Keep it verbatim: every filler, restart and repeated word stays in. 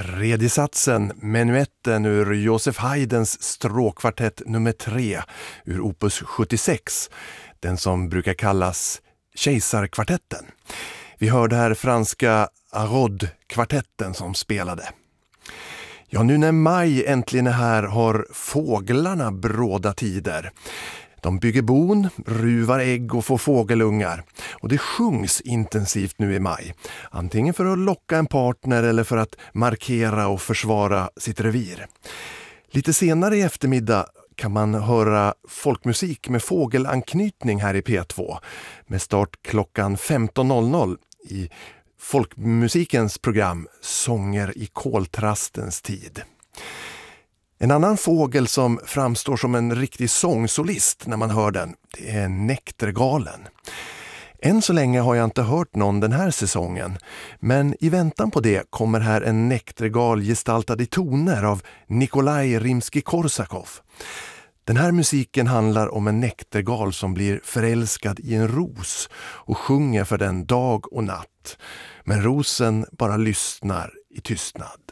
Tredje satsen, menuetten ur Joseph Haydns stråkkvartett nummer tre ur opus sjuttiosex, den som brukar kallas Kejsarkvartetten. Vi hörde här franska Arod-kvartetten som spelade. Ja, nu när maj äntligen är här har fåglarna bråda tider. De bygger bon, ruvar ägg och får fågelungar. Och det sjungs intensivt nu i maj. Antingen för att locka en partner eller för att markera och försvara sitt revir. Lite senare i eftermiddag kan man höra folkmusik med fågelanknytning här i P två. Med start klockan femton noll noll i folkmusikens program Sånger i koltrastens tid. En annan fågel som framstår som en riktig sångsolist när man hör den, det är näktergalen. Än så länge har jag inte hört någon den här säsongen, men i väntan på det kommer här en näktergal gestaltad i toner av Nikolaj Rimsky-Korsakov. Den här musiken handlar om en näktergal som blir förälskad i en ros och sjunger för den dag och natt. Men rosen bara lyssnar i tystnad.